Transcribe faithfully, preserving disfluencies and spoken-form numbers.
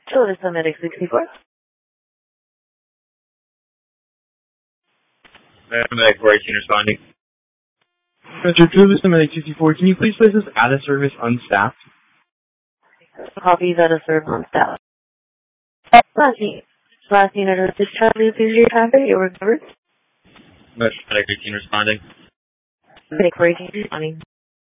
Chula Vista Medic sixty-four. Medic four eighteen responding. Mister Chula Vista Medic sixty-four, can you please place this out of service unstaffed? Copies out of service on staff. Last unit. Last unit of discharge, please your traffic. You're recovered. Medic eighteen responding. Medic four eighteen responding.